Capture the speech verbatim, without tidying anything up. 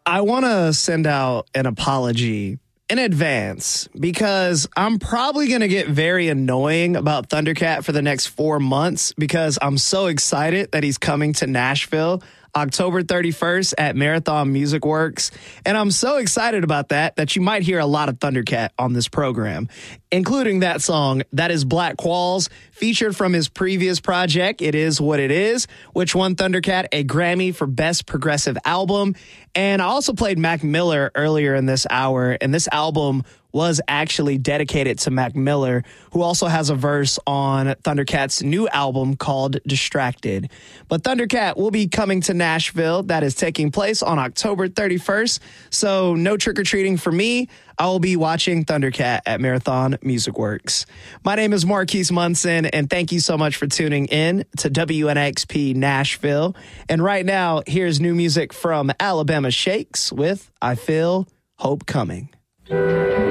I want to send out an apology in advance because I'm probably going to get very annoying about Thundercat for the next four months because I'm so excited that he's coming to Nashville October thirty-first at Marathon Music Works. And I'm so excited about that, that you might hear a lot of Thundercat on this program, including that song, that is Black Qualls, featured from his previous project, It Is What It Is, which won Thundercat a Grammy for Best Progressive Album. And I also played Mac Miller earlier in this hour, and this album was actually dedicated to Mac Miller, who also has a verse on Thundercat's new album called Distracted. But Thundercat will be coming to Nashville. That is taking place on October thirty-first. So no trick-or-treating for me. I will be watching Thundercat at Marathon Music Works. My name is Marquise Munson, and thank you so much for tuning in to W N X P Nashville. And right now, here's new music from Alabama Shakes with I Feel Hope Coming.